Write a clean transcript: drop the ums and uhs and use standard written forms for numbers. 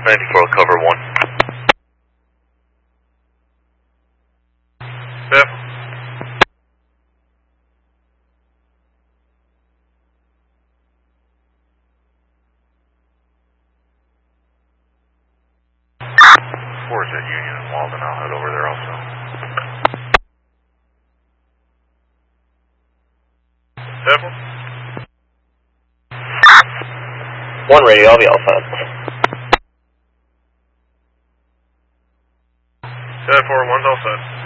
94, I'll cover 1. Steph. Where's that Union and Walden? I'll head over there also. Steph. 1 radio, I'll be all set. 10-4, 1's all set.